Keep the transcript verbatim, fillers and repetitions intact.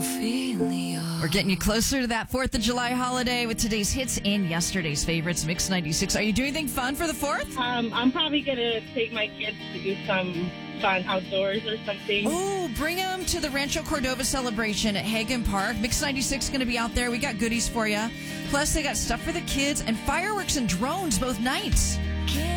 We're getting you closer to that fourth of July holiday with today's hits and yesterday's favorites. Mix ninety-six. Are you doing anything fun for the fourth? Um, I'm probably going to take my kids to do some fun outdoors or something. Oh, bring them to the Rancho Cordova celebration at Hagen Park. Mix ninety-six is going to be out there. We got goodies for you. Plus, they got stuff for the kids and fireworks and drones both nights.